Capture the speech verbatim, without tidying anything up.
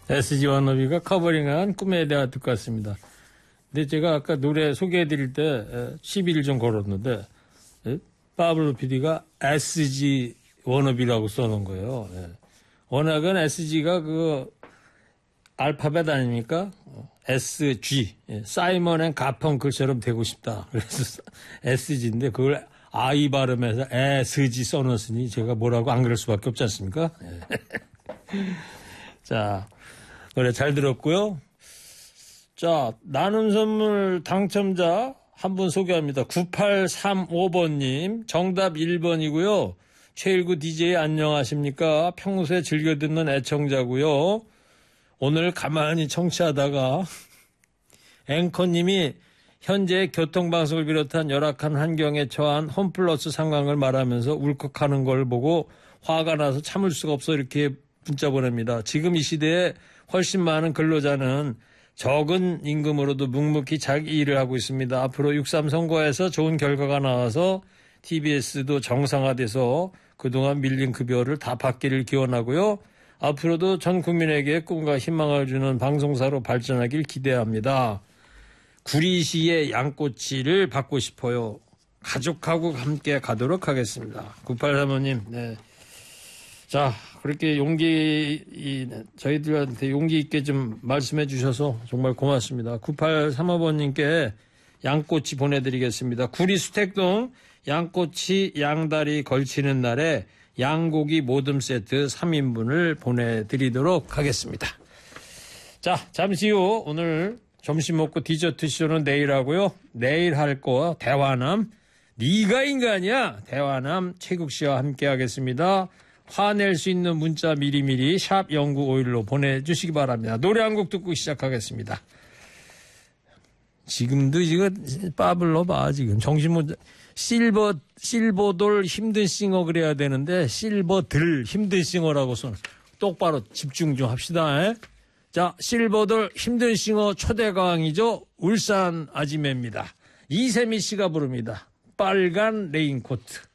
에스지 워너비가 커버링한 꿈에 대하 듣고 왔습니다. 근데 제가 아까 노래 소개해드릴 때 시비를 좀 걸었는데 파블로 피디가 에스지 워너비라고 써놓은 거예요. 워낙은 에스지가 그 알파벳 아닙니까? 에스지 사이먼 앤 가펑클처럼 되고 싶다. 그래서 에스지인데 그걸 아이 발음해서 에스지 써놓았으니 제가 뭐라고 안 그럴 수밖에 없지 않습니까? 자, 노래 잘 들었고요. 자, 나눔 선물 당첨자 한 분 소개합니다. 구팔삼오 번님 정답 일 번이고요. 최일구 디제이 안녕하십니까? 평소에 즐겨 듣는 애청자고요. 오늘 가만히 청취하다가 앵커님이 현재 교통방송을 비롯한 열악한 환경에 처한 홈플러스 상황을 말하면서 울컥하는 걸 보고 화가 나서 참을 수가 없어 이렇게 문자 보냅니다. 지금 이 시대에 훨씬 많은 근로자는 적은 임금으로도 묵묵히 자기 일을 하고 있습니다. 앞으로 육삼 선거에서 좋은 결과가 나와서 티비에스도 정상화돼서 그동안 밀린 급여를 다 받기를 기원하고요. 앞으로도 전 국민에게 꿈과 희망을 주는 방송사로 발전하길 기대합니다. 구리시의 양꼬치를 받고 싶어요. 가족하고 함께 가도록 하겠습니다. 구팔삼오님, 네. 자, 그렇게 용기, 이, 저희들한테 용기 있게 좀 말씀해 주셔서 정말 고맙습니다. 구팔삼오 번님께 양꼬치 보내드리겠습니다. 구리 수택동 양꼬치 양다리 걸치는 날에 양고기 모듬 세트 삼 인분을 보내드리도록 하겠습니다. 자, 잠시 후 오늘 점심 먹고 디저트 쇼는 내일 하고요. 내일 할 거 대화남, 네가 인간이야. 대화남 최국 씨와 함께 하겠습니다. 화낼 수 있는 문자 미리미리 샵 공구오일로 보내주시기 바랍니다. 노래 한 곡 듣고 시작하겠습니다. 지금도 이거 빠블러 봐. 지금 정신 못 실버 실버돌 힘든 싱어 그래야 되는데 실버들 힘든 싱어라고 써. 똑바로 집중 좀 합시다. 에? 자, 실버돌 힘든 싱어 초대가왕이죠. 울산 아지매입니다. 이세미 씨가 부릅니다. 빨간 레인코트.